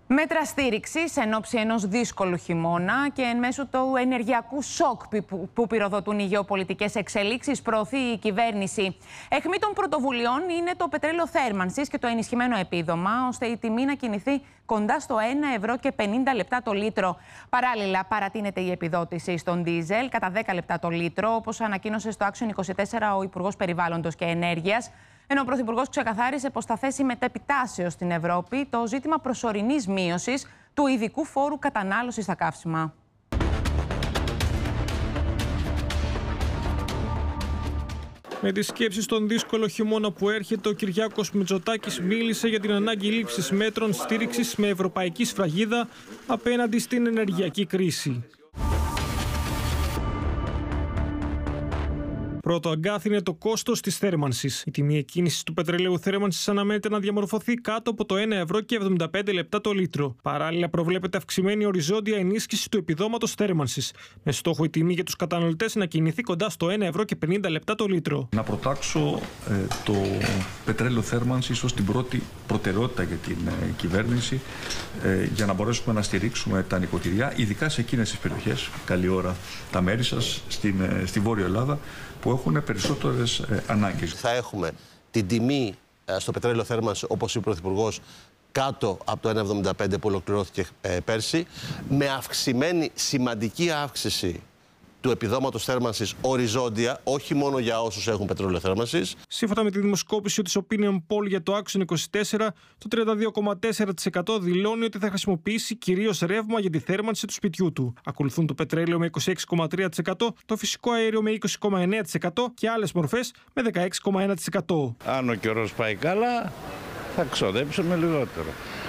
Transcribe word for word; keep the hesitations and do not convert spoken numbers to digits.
Μέτρα στήριξης εν ώψη ενός δύσκολου χειμώνα και εν μέσω του ενεργειακού σοκ που πυροδοτούν οι γεωπολιτικές εξελίξεις, προωθεί η κυβέρνηση. Αιχμή των πρωτοβουλειών είναι το πετρέλαιο θέρμανσης και το ενισχυμένο επίδομα, ώστε η τιμή να κινηθεί κοντά στο ένα ευρώ και πενήντα λεπτά το λίτρο. Παράλληλα, παρατείνεται η επιδότηση στον ντίζελ κατά δέκα λεπτά το λίτρο, όπως ανακοίνωσε στο Action είκοσι τέσσερα ο Υπουργός Περιβάλλοντος και Ενέργειας. Ενώ ο Πρωθυπουργός ξεκαθάρισε πως θα θέσει μετεπιτάσεως στην Ευρώπη το ζήτημα προσωρινής μείωσης του ειδικού φόρου κατανάλωσης στα καύσιμα. Με τις σκέψεις στον δύσκολο χειμώνα που έρχεται, ο Κυριάκος Μητσοτάκης μίλησε για την ανάγκη λήψης μέτρων στήριξης με ευρωπαϊκή σφραγίδα απέναντι στην ενεργειακή κρίση. Πρώτο αγκάθι είναι το κόστος της θέρμανσης. Η τιμή εκκίνησης του πετρελαίου θέρμανσης αναμένεται να διαμορφωθεί κάτω από το ένα ευρώ και εβδομήντα πέντε λεπτά το λίτρο. Παράλληλα, προβλέπεται αυξημένη οριζόντια ενίσχυση του επιδόματος θέρμανσης, με στόχο η τιμή για τους καταναλωτές να κινηθεί κοντά στο ένα ευρώ και πενήντα λεπτά το λίτρο. Να προτάξω ε, το πετρέλαιο θέρμανσης ως την πρώτη προτεραιότητα για την ε, κυβέρνηση, ε, για να μπορέσουμε να στηρίξουμε τα νοικοκυριά, ειδικά σε εκείνες τις περιοχές, καλή ώρα τα μέρη σας, στην, ε, στη Βόρεια Ελλάδα, που έχουν περισσότερες ε, ανάγκες. Θα έχουμε την τιμή ε, στο πετρέλαιο θέρμανση, όπως είπε ο Πρωθυπουργός, κάτω από το ένα εβδομήντα πέντε που ολοκληρώθηκε ε, πέρσι, με αυξημένη σημαντική αύξηση του επιδόματος θέρμανσης οριζόντια, όχι μόνο για όσους έχουν πετρέλαιο θέρμανσης. Σύμφωνα με τη δημοσκόπηση της Opinion Poll για το Action είκοσι τέσσερα, το τριάντα δύο κόμμα τέσσερα τοις εκατό δηλώνει ότι θα χρησιμοποιήσει κυρίως ρεύμα για τη θέρμανση του σπιτιού του. Ακολουθούν το πετρέλαιο με είκοσι έξι κόμμα τρία τοις εκατό, το φυσικό αέριο με είκοσι κόμμα εννέα τοις εκατό και άλλες μορφές με δεκαέξι κόμμα ένα τοις εκατό. Αν ο καιρός πάει καλά, θα ξοδέψουμε λιγότερο.